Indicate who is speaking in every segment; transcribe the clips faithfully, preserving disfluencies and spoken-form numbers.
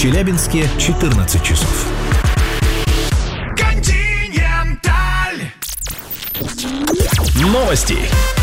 Speaker 1: Челябинске четырнадцать часов.
Speaker 2: Континенталь.
Speaker 1: Новости.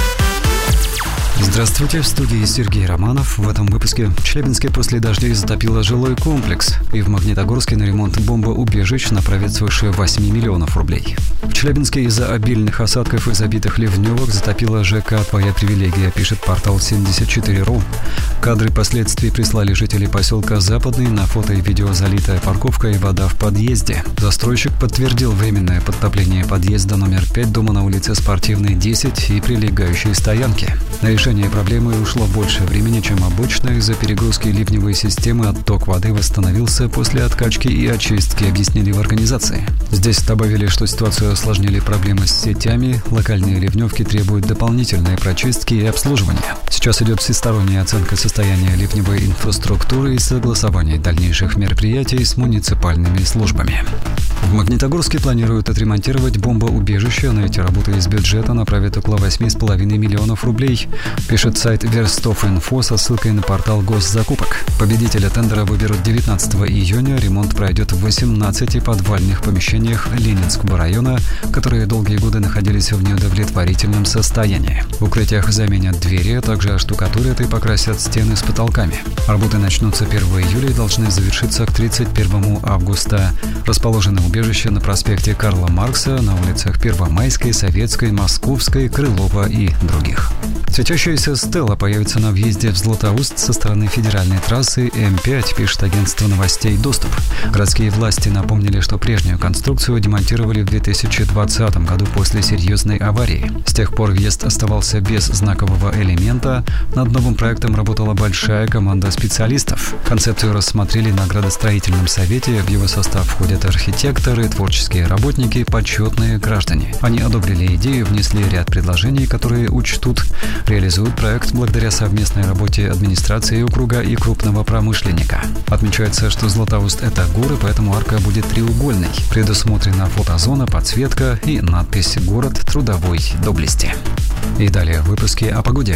Speaker 3: Здравствуйте, в студии Сергей Романов. В этом выпуске в Челябинске после дождей затопило жилой комплекс, и в Магнитогорске на ремонт бомбоубежищ направят свыше восемь миллионов рублей. В Челябинске из-за обильных осадков и забитых ливневок затопило ЖК «Твоя привилегия», пишет портал семьдесят четыре точка ру. Кадры последствий прислали жители поселка Западный. На фото и видео залитая парковка и вода в подъезде. Застройщик подтвердил временное подтопление подъезда номер пять дома на улице Спортивной, десять и прилегающей стоянки. На решение проблемы ушло больше времени, чем обычно. Из-за перегрузки ливневой системы отток воды восстановился после откачки и очистки, объяснили в организации. Здесь добавили, что ситуацию осложнили проблемы с сетями. Локальные ливневки требуют дополнительной прочистки и обслуживания. Сейчас идет всесторонняя оценка состояния ливневой инфраструктуры и согласование дальнейших мероприятий с муниципальными службами. В Магнитогорске планируют отремонтировать бомбоубежище. На эти работы из бюджета направят около восемь с половиной миллионов рублей, пишет сайт Верстов.инфо со ссылкой на портал госзакупок. Победителя тендера выберут девятнадцатого июня. Ремонт пройдет в восемнадцати подвальных помещениях Ленинского района, которые долгие годы находились в неудовлетворительном состоянии. В укрытиях заменят двери, а также оштукатурят и покрасят стены с потолками. Работы начнутся первого июля и должны завершиться к тридцать первому августа. Расположены убежища на проспекте Карла Маркса, на улицах Первомайской, Советской, Московской, Крылова и других. Светящаяся стела появится на въезде в Златоуст со стороны федеральной трассы Эм пять, пишет агентство новостей «Доступ». Городские власти напомнили, что прежнюю конструкцию демонтировали в две тысячи двадцатом году после серьезной аварии. С тех пор въезд оставался без знакового элемента. Над новым проектом работала большая команда специалистов. Концепцию рассмотрели на градостроительном совете. В его состав входят архитекторы, творческие работники, почетные граждане. Они одобрили идею, внесли ряд предложений, которые учтут. Реализуют проект благодаря совместной работе администрации округа и крупного промышленника. Отмечается, что Златоуст – это горы, поэтому арка будет треугольной. Предусмотрена фотозона, подсветка и надпись «Город трудовой доблести». И далее в выпуске о погоде.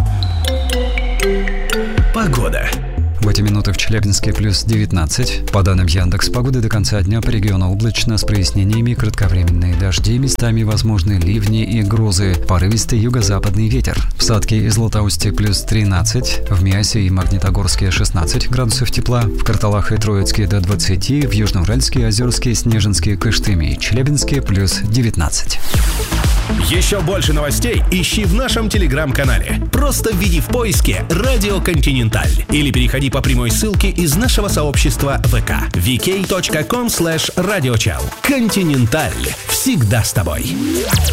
Speaker 1: Погода.
Speaker 3: В эти минуты в Челябинске плюс девятнадцать. По данным Яндекс.Погоды, до конца дня по региону облачно с прояснениями, кратковременные дожди, местами возможны ливни и грозы, порывистый юго-западный ветер. В Садке и Златоусте плюс тринадцать, в Миасе и Магнитогорске шестнадцать градусов тепла, в Карталах и Троицке до двадцати, в Южноуральске, Озерске, Снежинске, Кыштыме и Челябинске плюс девятнадцать.
Speaker 1: Еще больше новостей ищи в нашем телеграм-канале. Просто введи в поиске «Радио Континенталь» или переходи по прямой ссылке из нашего сообщества ВК ви кей точка ком слэш радиочел. Континенталь. Всегда с тобой.